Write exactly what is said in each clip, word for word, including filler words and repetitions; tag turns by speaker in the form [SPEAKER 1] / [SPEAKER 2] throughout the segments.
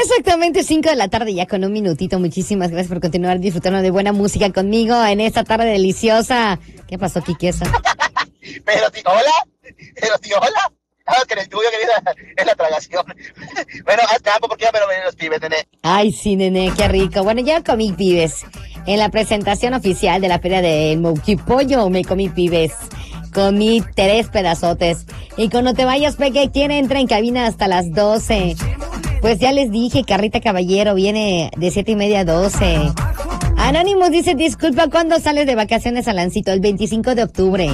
[SPEAKER 1] Exactamente cinco de la tarde, ya con un minutito. Muchísimas gracias por continuar disfrutando de buena música conmigo en esta tarde deliciosa. ¿Qué pasó, Quiquesa?
[SPEAKER 2] Pero sí, hola, pero sí, hola. Ah, que el tuyo, querida, es la tragación. Bueno, haz campo porque ya me lo ven los pibes, nene.
[SPEAKER 1] Ay, sí, nene, qué rico. Bueno, ya comí pibes. En la presentación oficial de la feria del Moquipollo me comí pibes. Comí tres pedazotes. Y cuando te vayas, Peque, ¿quién entra en cabina hasta las doce? Pues ya les dije, Carlita Caballero viene de siete y media a doce. Anónimos dice, disculpa, ¿cuándo sales de vacaciones, Alancito? El veinticinco de octubre.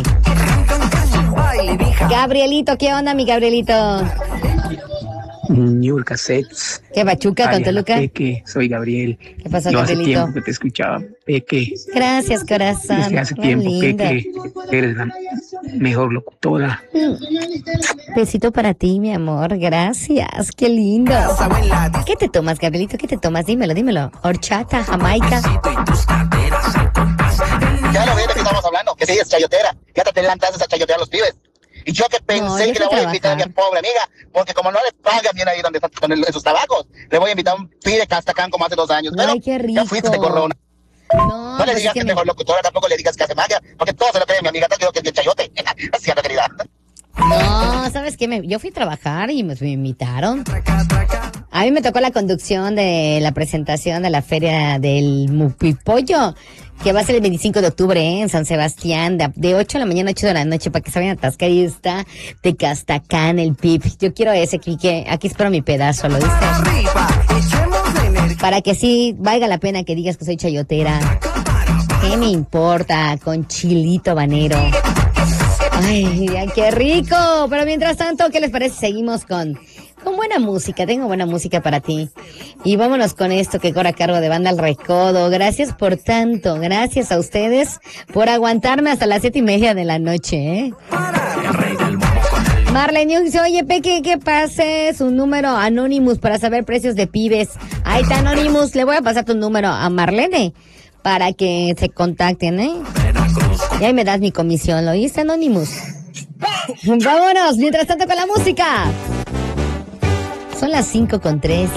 [SPEAKER 1] Gabrielito, ¿qué onda, mi Gabrielito?
[SPEAKER 3] New Cassettes.
[SPEAKER 1] ¿Qué bachuca con Toluca?
[SPEAKER 3] Peque, soy Gabriel.
[SPEAKER 1] ¿Qué pasó,
[SPEAKER 3] Yo hace
[SPEAKER 1] Gabrielito?
[SPEAKER 3] tiempo que te escuchaba, Peque.
[SPEAKER 1] Gracias, corazón.
[SPEAKER 3] Desde hace
[SPEAKER 1] Muy
[SPEAKER 3] tiempo,
[SPEAKER 1] linda.
[SPEAKER 3] Peque, eres la mejor locutora.
[SPEAKER 1] Mm. Besito para ti, mi amor. Gracias. Qué lindo. ¿Qué te tomas, Gabrielito? ¿Qué te tomas? Dímelo, dímelo. Horchata, jamaica.
[SPEAKER 2] Ya lo ves de que estamos hablando, que sí es chayotera. Ya te lanzas a chayotear a los pibes. Y yo que pensé
[SPEAKER 1] No, yo
[SPEAKER 2] que
[SPEAKER 1] fui
[SPEAKER 2] le voy
[SPEAKER 1] a
[SPEAKER 2] a invitar a mi
[SPEAKER 1] trabajar.
[SPEAKER 2] pobre amiga, porque como no le pagan bien ahí donde está con el- en sus trabajos, le voy a invitar a un pibe castacán como hace dos años. Pero
[SPEAKER 1] Ay, qué rico.
[SPEAKER 2] ya fuiste de corrona.
[SPEAKER 1] No,
[SPEAKER 2] No le
[SPEAKER 1] pues
[SPEAKER 2] digas
[SPEAKER 1] es
[SPEAKER 2] que es
[SPEAKER 1] me-
[SPEAKER 2] mejor locutora, tampoco le digas que hace magia, porque todos se lo creen, mi amiga, te digo que es bien chayote. Así es, querida.
[SPEAKER 1] No, ¿sabes qué? Me- yo fui a trabajar y me, me invitaron. A mí me tocó la conducción de la presentación de la feria del Mupipollo, que va a ser el veinticinco de octubre, ¿eh? En San Sebastián, de, de ocho de la mañana a ocho de la noche, para que se vayan a atascar. Y está de Castacán, el Pip. Yo quiero ese, Quique. Aquí espero mi pedazo, ¿lo viste? Para que sí valga la pena que digas que soy chayotera. ¿Qué me importa? Con chilito habanero. Ay, ya, qué rico. Pero mientras tanto, ¿qué les parece? Seguimos con, con buena música. Tengo buena música para ti. Y vámonos con esto que corre a cargo de Banda El Recodo. Gracias por tanto. Gracias a ustedes por aguantarme hasta las siete y media de la noche, ¿eh? Marlene dice, oye, Peque, que pase su número Anonymous para saber precios de pibes. Ahí está Anonymous. Le voy a pasar tu número a Marlene para que se contacten, ¿eh? Y ahí me das mi comisión, ¿lo oíste, Anonymous? Vámonos, mientras tanto con la música. Son las cinco con tres.